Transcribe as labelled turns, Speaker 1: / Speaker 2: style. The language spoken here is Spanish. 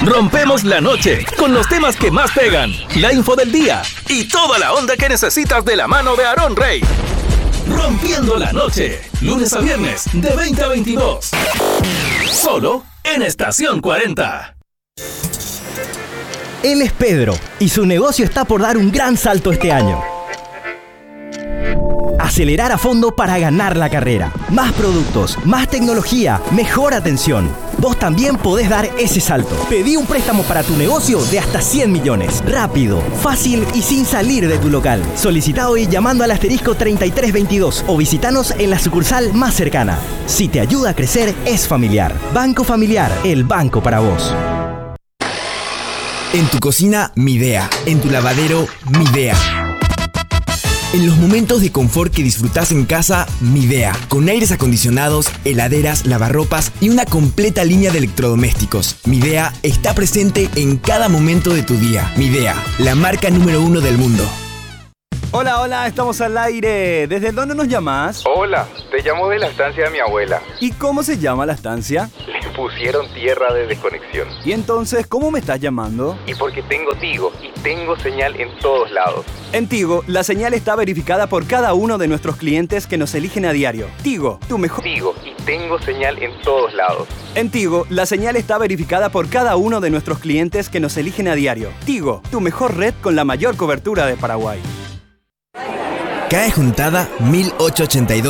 Speaker 1: Rompemos la noche con los temas que más pegan, la info del día y toda la onda que necesitas de la mano de Aarón Rey. Rompiendo la noche, lunes a viernes de 20 a 22. Solo en Estación 40.
Speaker 2: Él es Pedro y su negocio está por dar un gran salto este año. Acelerar a fondo para ganar la carrera. Más productos, más tecnología, mejor atención. Vos también podés dar ese salto. Pedí un préstamo para tu negocio de hasta 100 millones. Rápido, fácil y sin salir de tu local. Solicita hoy llamando al asterisco 3322 o visitanos en la sucursal más cercana. Si te ayuda a crecer, es familiar. Banco Familiar, el banco para vos.
Speaker 3: En tu cocina, Midea. En tu lavadero, Midea. En los momentos de confort que disfrutás en casa, Midea. Con aires acondicionados, heladeras, lavarropas y una completa línea de electrodomésticos. Midea está presente en cada momento de tu día. Midea, la marca número 1 del mundo.
Speaker 2: Hola, hola, estamos al aire. ¿Desde dónde nos llamas?
Speaker 4: Hola, te llamo de la estancia de mi abuela.
Speaker 2: ¿Y cómo se llama la estancia?
Speaker 4: Le pusieron tierra de desconexión.
Speaker 2: ¿Y entonces cómo me estás llamando?
Speaker 4: Y porque tengo Tigo y tengo señal en todos lados.
Speaker 2: En Tigo, la señal está verificada por cada uno de nuestros clientes que nos eligen a diario. Tigo, tu mejor...
Speaker 4: Tigo y tengo señal en todos lados.
Speaker 2: En Tigo, la señal está verificada por cada uno de nuestros clientes que nos eligen a diario. Tigo, tu mejor red con la mayor cobertura de Paraguay.
Speaker 3: CAE Juntada 1882.